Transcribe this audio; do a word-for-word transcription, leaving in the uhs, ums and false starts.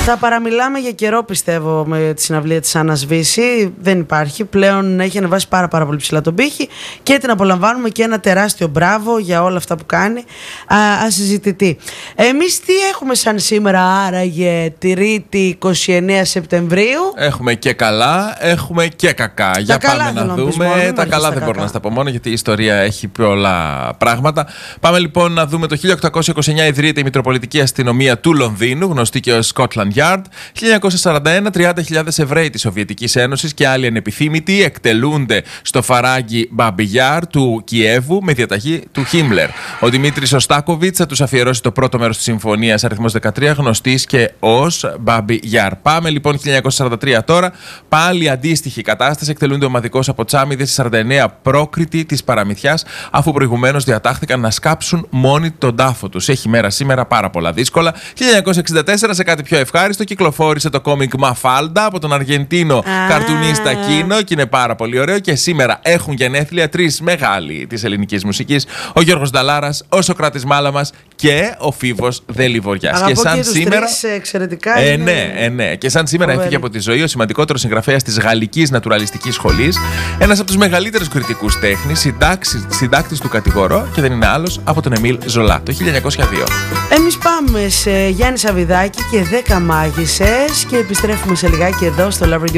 Θα παραμιλάμε για καιρό, πιστεύω, με τη συναυλία της Άννας Βύση. Δεν υπάρχει. Πλέον έχει ανεβάσει πάρα, πάρα πολύ ψηλά τον πύχη και την απολαμβάνουμε και ένα τεράστιο μπράβο για όλα αυτά που κάνει. Α, ασυζητητή. Εμείς τι έχουμε σαν σήμερα, άραγε Τρίτη είκοσι εννέα Σεπτεμβρίου? Έχουμε και καλά, έχουμε και κακά. Τα για πάμε να δούμε. Μόνο, τα καλά δεν μπορώ να στα πω μόνο, γιατί η ιστορία έχει πολλά πράγματα. Πάμε λοιπόν να δούμε. Το χίλια οκτακόσια είκοσι εννέα ιδρύεται η Μητροπολιτική Αστυνομία του Λονδίνου, γνωστή και ως Scotland Yard. χίλια εννιακόσια σαράντα ένα, τριάντα χιλιάδες Εβραίοι της Σοβιετικής Ένωσης και άλλοι ανεπιθύμητοι εκτελούνται στο φαράγγι Μπαμπι-Γιάρ του Κιέβου με διαταγή του Χίμλερ. Ο Δημήτρης Ωστάκοβιτς θα τους αφιερώσει το πρώτο μέρος της συμφωνίας αριθμός δεκατρία, γνωστής και ως Μπαμπι-Γιάρ. Πάμε λοιπόν χίλια εννιακόσια σαράντα τρία τώρα. Πάλι αντίστοιχη κατάσταση. Εκτελούνται ομαδικώς από Τσάμιδες στις σαράντα εννέα πρόκριτοι της παραμυθιάς, αφού προηγουμένως διατάχθηκαν να σκάψουν μόνοι τον τάφο τους. Έχει μέρα σήμερα πάρα πολλά δύσκολα. χίλια εννιακόσια εξήντα τέσσερα, σε κάτι πιο ευχάριστο, κυκλοφόρησε το κόμικ Μαφάλντα από τον Αργεντίνο ah. καρτουνίστα Κίνο και είναι πάρα πολύ ωραίο. Και σήμερα έχουν γενέθλια τρεις μεγάλοι της ελληνικής μουσικής: ο Γιώργος Νταλάρας, ο Σωκράτης Μάλαμας και ο Φίβος Δελιβοριάς. Και σαν και σήμερα. Τρεις, εξαιρετικά ε, είναι... ναι, ε, ναι. Και σαν σήμερα έφυγε από τη ζωή ο σημαντικότερος συγγραφέας της Γαλλικής Νατουραλιστικής Σχολής, ένας από τους μεγαλύτερους κριτικούς τέχνης, συντάκτης του Κατηγορώ, και δεν είναι άλλος από τον Εμίλ Ζολά, το χίλια εννιακόσια δύο. Εμείς πάμε σε Γιάννη Σαββιδάκη και δέκα μάγισσες και επιστρέφουμε σε λιγάκι εδώ στο Love Radio.